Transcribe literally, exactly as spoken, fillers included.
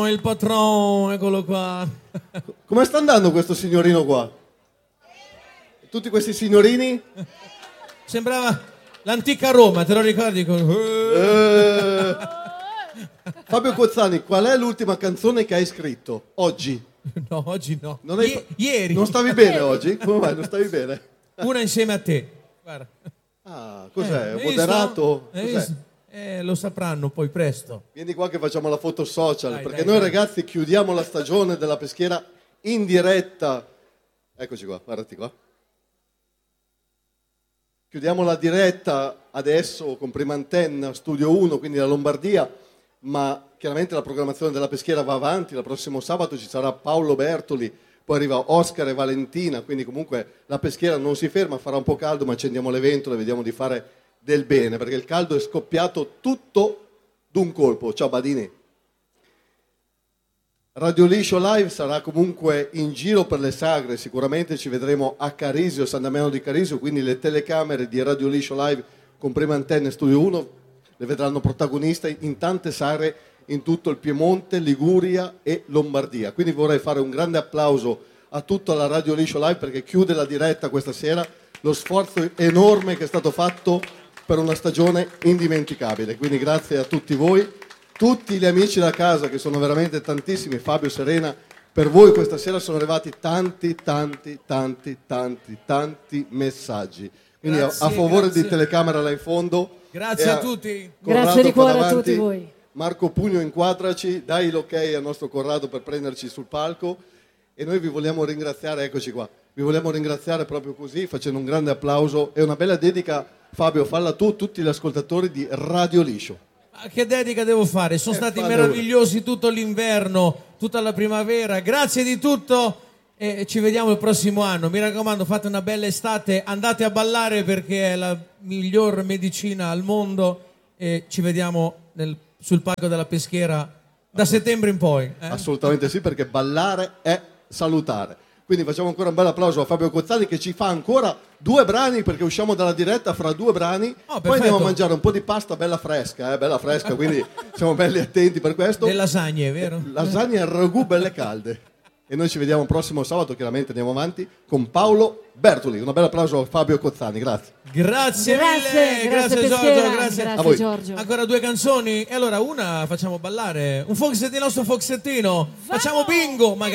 il patron, eccolo qua. Come sta andando questo signorino qua? Tutti questi signorini? Sembrava l'antica Roma, te lo ricordi? Eh... Fabio Cozzani, qual è l'ultima canzone che hai scritto? Oggi? No, oggi no. Non hai... I- ieri. Non stavi bene oggi? Come mai? Non stavi bene? Una insieme a te. Guarda. Ah, cos'è? Eh, Moderato? hai Cos'è? visto? Eh, lo sapranno poi presto. Vieni qua che facciamo la foto social, Dai, perché dai, noi dai. ragazzi chiudiamo la stagione della peschiera in diretta. Eccoci qua, guardati qua. Chiudiamo la diretta adesso con Prima Antenna, Studio uno, quindi la Lombardia, ma chiaramente la programmazione della peschiera va avanti. Il prossimo sabato ci sarà Paolo Bertoli, poi arriva Oscar e Valentina, quindi comunque la peschiera non si ferma, farà un po' caldo, ma accendiamo le ventole e vediamo di fare del bene, perché il caldo è scoppiato tutto d'un colpo. Ciao Badini. Radio Liscio Live sarà comunque in giro per le sagre, sicuramente ci vedremo a Carisio, San Damiano di Carisio, quindi le telecamere di Radio Liscio Live con Prima Antenna e Studio uno le vedranno protagonista in tante sagre in tutto il Piemonte, Liguria e Lombardia. Quindi vorrei fare un grande applauso a tutta la Radio Liscio Live perché chiude la diretta questa sera, lo sforzo enorme che è stato fatto per una stagione indimenticabile. Quindi grazie a tutti voi. Tutti gli amici da casa, che sono veramente tantissimi, Fabio, Serena, per voi questa sera sono arrivati tanti, tanti, tanti, tanti, tanti messaggi. Quindi Grazie, a, a favore grazie. di telecamera là in fondo. Grazie e a tutti. Corrado Grazie di qua cuore a davanti. tutti voi. Marco Pugno, inquadraci, dai l'ok al nostro Corrado per prenderci sul palco. E noi vi vogliamo ringraziare, eccoci qua, vi vogliamo ringraziare proprio così, facendo un grande applauso e una bella dedica. Fabio, falla tu, tutti gli ascoltatori di Radio Liscio. Ma che dedica devo fare? Sono Eh, stati fate meravigliosi tutto l'inverno, tutta la primavera. Grazie di tutto e ci vediamo il prossimo anno. Mi raccomando, fate una bella estate, andate a ballare perché è la miglior medicina al mondo e ci vediamo nel- sul palco della peschiera da settembre in poi. eh? Assolutamente sì, perché ballare è salutare. Quindi facciamo ancora un bel applauso a Fabio Cozzani che ci fa ancora due brani, perché usciamo dalla diretta fra due brani, Oh, poi andiamo a perfetto. mangiare un po' di pasta bella fresca, eh, bella fresca, quindi siamo belli attenti per questo. Le lasagne, vero? Lasagne e ragù belle calde. E noi ci vediamo il prossimo sabato, chiaramente andiamo avanti con Paolo Bertoli. Un bel applauso a Fabio Cozzani, grazie. Grazie, Grazie, mille, grazie grazie peschiera, Giorgio, grazie. grazie A voi. Giorgio. Ancora due canzoni e allora una facciamo ballare, un foxettino, il nostro foxettino, facciamo bingo magari.